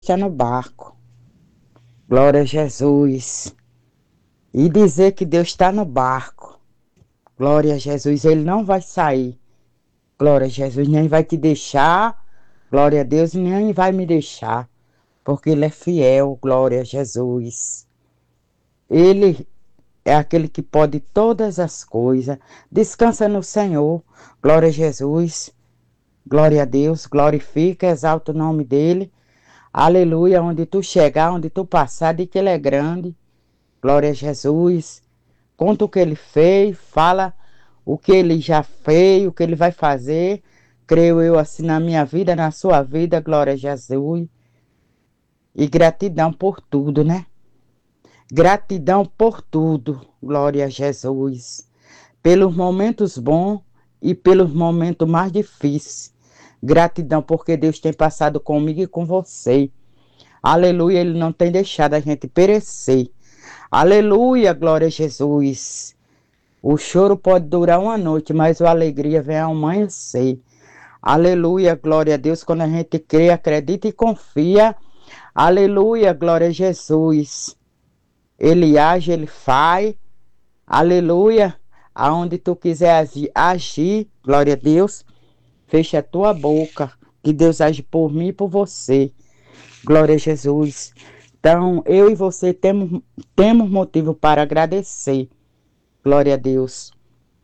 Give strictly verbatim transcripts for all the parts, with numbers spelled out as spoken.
está no barco. Glória a Jesus. E dizer que Deus está no barco. Glória a Jesus, Ele não vai sair. Glória a Jesus, nem vai te deixar. Glória a Deus, nem vai me deixar. Porque Ele é fiel. Glória a Jesus. Ele é aquele que pode todas as coisas. Descansa no Senhor. Glória a Jesus. Glória a Deus. Glorifica, exalta o nome dEle. Aleluia. Onde tu chegar, onde tu passar, de que Ele é grande. Glória a Jesus. Conta o que Ele fez. Fala o que Ele já fez, o que Ele vai fazer. Creio eu assim na minha vida, na sua vida. Glória a Jesus. E gratidão por tudo, né? Gratidão por tudo, glória a Jesus, pelos momentos bons e pelos momentos mais difíceis. Gratidão porque Deus tem passado comigo e com você. Aleluia, Ele não tem deixado a gente perecer. Aleluia, glória a Jesus. O choro pode durar uma noite, mas a alegria vem ao amanhecer. Aleluia, glória a Deus, quando a gente crê, acredita e confia. Aleluia, glória a Jesus. Ele age, Ele faz, aleluia, aonde tu quiser agir, agir, glória a Deus, fecha a tua boca, que Deus age por mim e por você, glória a Jesus. Então, eu e você temos, temos motivo para agradecer, glória a Deus.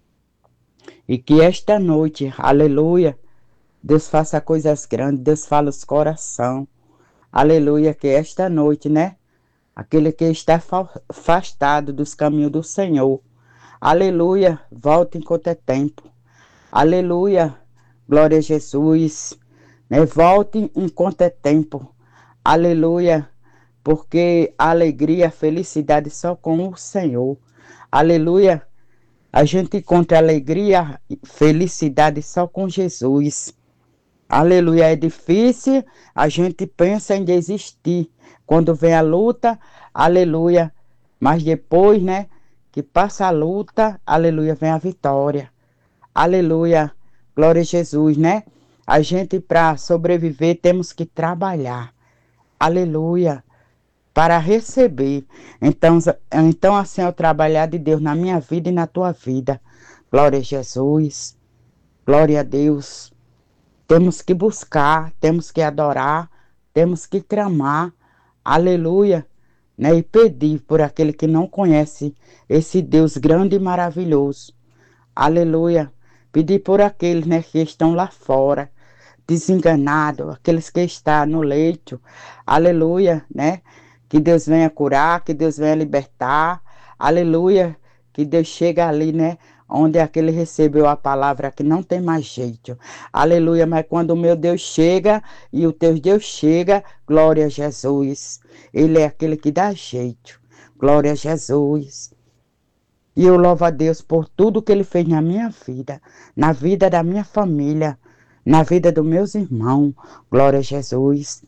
E que esta noite, aleluia, Deus faça coisas grandes, Deus fala os coração, aleluia, que esta noite, né? Aquele que está afastado dos caminhos do Senhor. Aleluia, volte enquanto é tempo. Aleluia, glória a Jesus. Né? Volte enquanto é tempo. Aleluia, porque a alegria, a felicidade só com o Senhor. Aleluia, a gente encontra alegria, felicidade só com Jesus. Aleluia, é difícil, a gente pensa em desistir. Quando vem a luta, aleluia. Mas depois, né, que passa a luta, aleluia, vem a vitória. Aleluia, glória a Jesus, né? A gente, para sobreviver, temos que trabalhar. Aleluia, para receber. Então, então, assim é o trabalhar de Deus na minha vida e na tua vida. Glória a Jesus, glória a Deus. Temos que buscar, temos que adorar, temos que clamar, aleluia, né? E pedir por aquele que não conhece esse Deus grande e maravilhoso, aleluia. Pedir por aqueles, né, que estão lá fora, desenganados, aqueles que estão no leito, aleluia, né? Que Deus venha curar, que Deus venha libertar, aleluia, que Deus chega ali, né? Onde aquele recebeu a palavra que não tem mais jeito. Aleluia, mas quando o meu Deus chega e o teu Deus chega, glória a Jesus. Ele é aquele que dá jeito. Glória a Jesus. E eu louvo a Deus por tudo que Ele fez na minha vida, na vida da minha família, na vida dos meus irmãos. Glória a Jesus.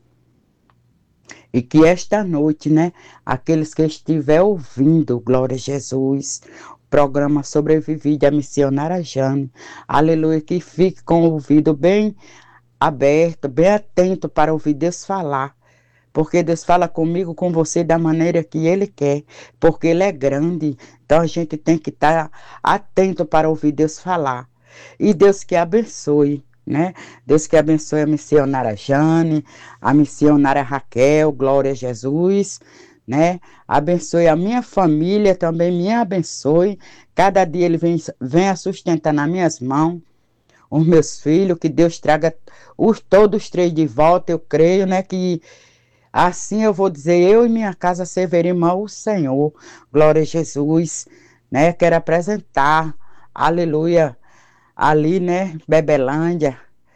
E que esta noite, né, aqueles que estiver ouvindo, glória a Jesus, programa Sobrevivi da missionária Jane, aleluia, que fique com o ouvido bem aberto, bem atento para ouvir Deus falar, porque Deus fala comigo, com você, da maneira que Ele quer, porque Ele é grande, então a gente tem que estar atento para ouvir Deus falar, e Deus que abençoe, né? Deus que abençoe a missionária Jane, a missionária Raquel, glória a Jesus, né? Abençoe a minha família também, me abençoe. Cada dia Ele vem, vem a sustentar nas minhas mãos os meus filhos, que Deus traga os todos três de volta. Eu creio, né, que assim eu vou dizer, eu e minha casa serviremos ao Senhor. Glória a Jesus, né? Quero apresentar, aleluia, ali, né, Bebelândia,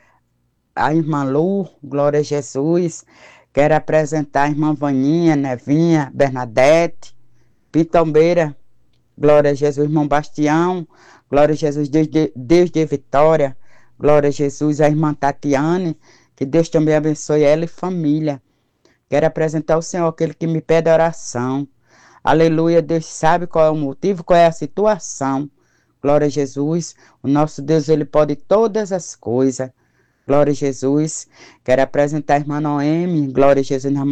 a irmã Lu, glória a Jesus. Quero apresentar a irmã Vaninha, Nevinha, Bernadette, Pitombeira, glória a Jesus, irmão Bastião, glória a Jesus, Deus de, Deus de vitória, glória a Jesus, a irmã Tatiane, que Deus também abençoe ela e família. Quero apresentar ao Senhor aquele que me pede oração. Aleluia, Deus sabe qual é o motivo, qual é a situação. Glória a Jesus, o nosso Deus, Ele pode todas as coisas. Glória a Jesus. Quero apresentar a irmã Noemi. Glória a Jesus.